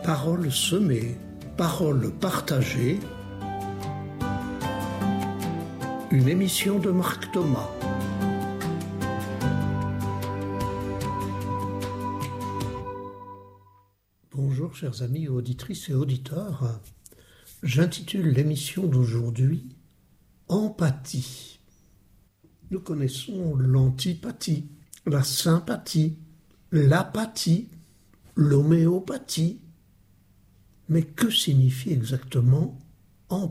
Paroles semées, paroles partagées. Une émission de Marc Thomas. Bonjour chers amis auditrices et auditeurs. J'intitule l'émission d'aujourd'hui « Empathie ». Nous connaissons l'antipathie, la sympathie, l'apathie, l'homéopathie. Mais que signifie exactement empathie ?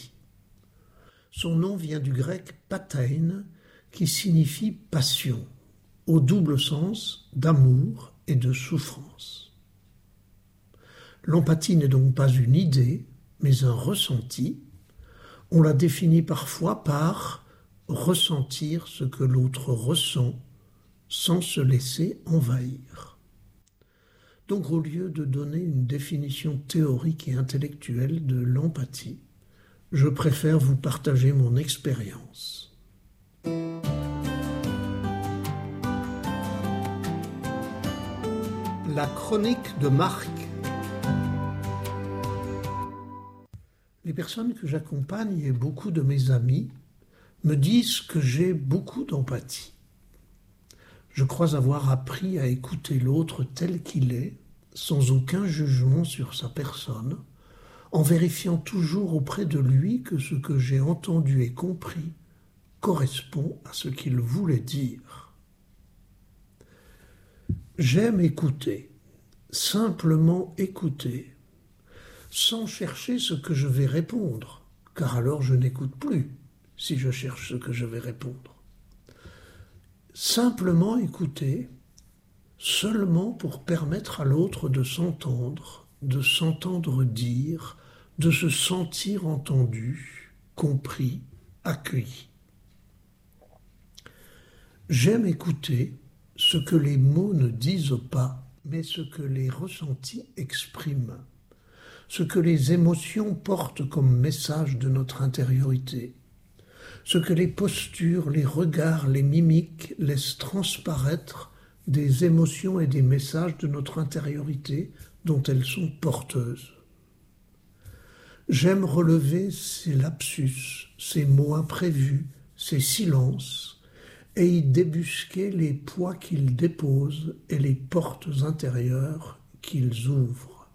Son nom vient du grec pathein, qui signifie passion, au double sens d'amour et de souffrance. L'empathie n'est donc pas une idée, mais un ressenti. On la définit parfois par ressentir ce que l'autre ressent sans se laisser envahir. Donc au lieu de donner une définition théorique et intellectuelle de l'empathie, je préfère vous partager mon expérience. La chronique de Marc. Les personnes que j'accompagne et beaucoup de mes amis me disent que j'ai beaucoup d'empathie. Je crois avoir appris à écouter l'autre tel qu'il est, sans aucun jugement sur sa personne, en vérifiant toujours auprès de lui que ce que j'ai entendu et compris correspond à ce qu'il voulait dire. J'aime écouter, simplement écouter, sans chercher ce que je vais répondre, car alors je n'écoute plus si je cherche ce que je vais répondre. Simplement écouter, seulement pour permettre à l'autre de s'entendre dire, de se sentir entendu, compris, accueilli. J'aime écouter ce que les mots ne disent pas, mais ce que les ressentis expriment, ce que les émotions portent comme message de notre intériorité, ce que les postures, les regards, les mimiques laissent transparaître des émotions et des messages de notre intériorité dont elles sont porteuses. J'aime relever ces lapsus, ces mots imprévus, ces silences, et y débusquer les poids qu'ils déposent et les portes intérieures qu'ils ouvrent.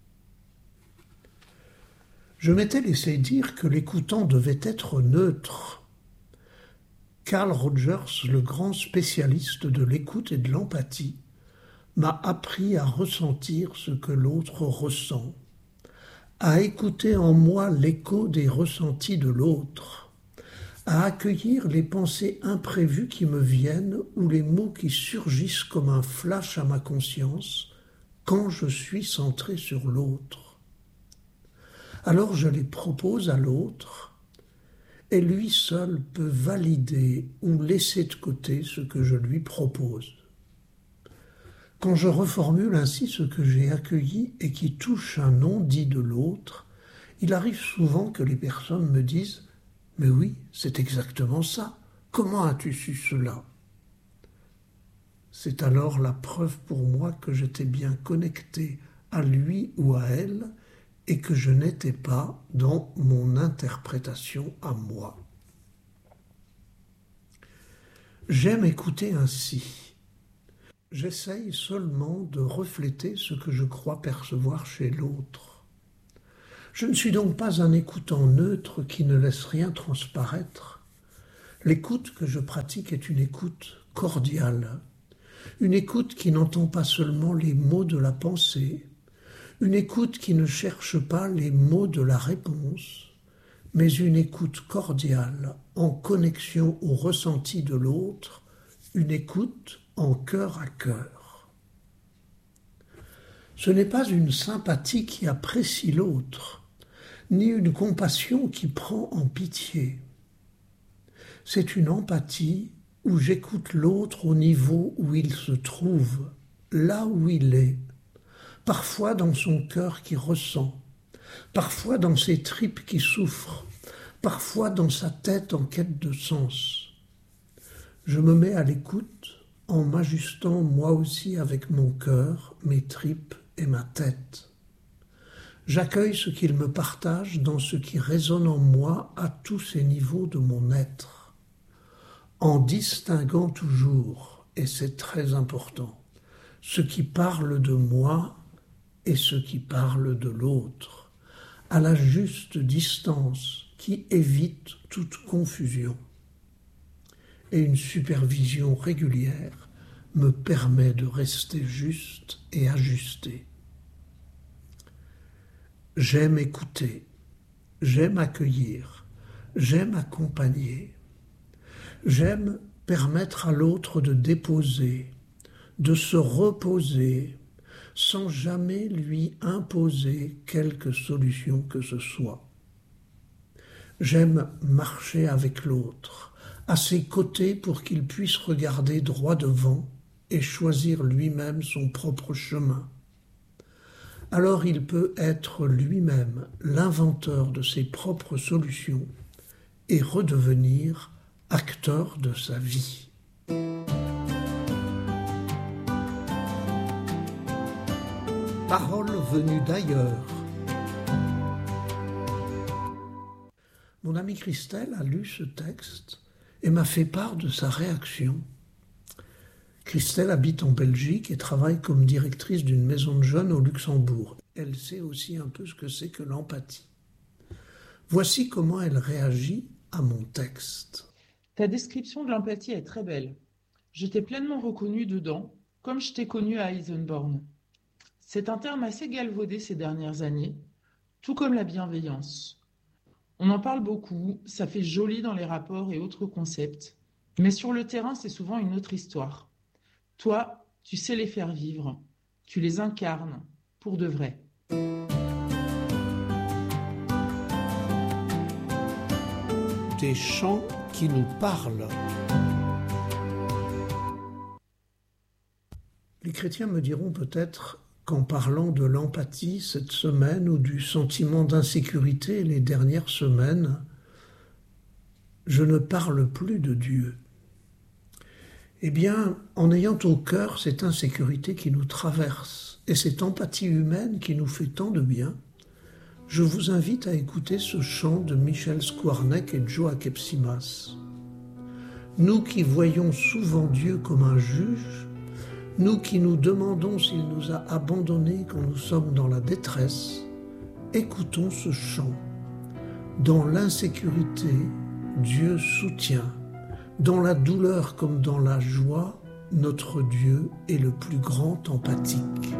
Je m'étais laissé dire que l'écoutant devait être neutre. Carl Rogers, le grand spécialiste de l'écoute et de l'empathie, m'a appris à ressentir ce que l'autre ressent, à écouter en moi l'écho des ressentis de l'autre, à accueillir les pensées imprévues qui me viennent ou les mots qui surgissent comme un flash à ma conscience quand je suis centré sur l'autre. Alors je les propose à l'autre, et lui seul peut valider ou laisser de côté ce que je lui propose. Quand je reformule ainsi ce que j'ai accueilli et qui touche un non-dit de l'autre, il arrive souvent que les personnes me disent « Mais oui, c'est exactement ça. Comment as-tu su cela ?» C'est alors la preuve pour moi que j'étais bien connecté à lui ou à elle et que je n'étais pas dans mon interprétation à moi. J'aime écouter ainsi. J'essaye seulement de refléter ce que je crois percevoir chez l'autre. Je ne suis donc pas un écoutant neutre qui ne laisse rien transparaître. L'écoute que je pratique est une écoute cordiale, une écoute qui n'entend pas seulement les mots de la pensée, une écoute qui ne cherche pas les mots de la réponse, mais une écoute cordiale, en connexion au ressenti de l'autre, une écoute en cœur à cœur. Ce n'est pas une sympathie qui apprécie l'autre, ni une compassion qui prend en pitié. C'est une empathie où j'écoute l'autre au niveau où il se trouve, là où il est, parfois dans son cœur qui ressent, parfois dans ses tripes qui souffrent, parfois dans sa tête en quête de sens. Je me mets à l'écoute en m'ajustant moi aussi avec mon cœur, mes tripes et ma tête. J'accueille ce qu'il me partage dans ce qui résonne en moi à tous ces niveaux de mon être, en distinguant toujours, et c'est très important, ce qui parle de moi et ce qui parle de l'autre, à la juste distance qui évite toute confusion. Et une supervision régulière me permet de rester juste et ajusté. J'aime écouter, j'aime accueillir, j'aime accompagner, j'aime permettre à l'autre de déposer, de se reposer, sans jamais lui imposer quelque solution que ce soit. J'aime marcher avec l'autre, à ses côtés pour qu'il puisse regarder droit devant et choisir lui-même son propre chemin. Alors il peut être lui-même l'inventeur de ses propres solutions et redevenir acteur de sa vie. Parole venue d'ailleurs. Mon amie Christelle a lu ce texte et m'a fait part de sa réaction. Christelle habite en Belgique et travaille comme directrice d'une maison de jeunes au Luxembourg. Elle sait aussi un peu ce que c'est que l'empathie. Voici comment elle réagit à mon texte. Ta description de l'empathie est très belle. Je t'ai pleinement reconnue dedans, comme je t'ai connue à Eisenborn. C'est un terme assez galvaudé ces dernières années, tout comme la bienveillance. On en parle beaucoup, ça fait joli dans les rapports et autres concepts, mais sur le terrain, c'est souvent une autre histoire. Toi, tu sais les faire vivre, tu les incarnes, pour de vrai. Des chants qui nous parlent. Les chrétiens me diront peut-être qu'en parlant de l'empathie cette semaine ou du sentiment d'insécurité les dernières semaines, je ne parle plus de Dieu. Eh bien, en ayant au cœur cette insécurité qui nous traverse et cette empathie humaine qui nous fait tant de bien, je vous invite à écouter ce chant de Michel Skwarnek et Joe Akepsimas. Nous qui voyons souvent Dieu comme un juge, nous qui nous demandons s'il nous a abandonnés quand nous sommes dans la détresse, écoutons ce chant. Dans l'insécurité, Dieu soutient. Dans la douleur comme dans la joie, notre Dieu est le plus grand empathique.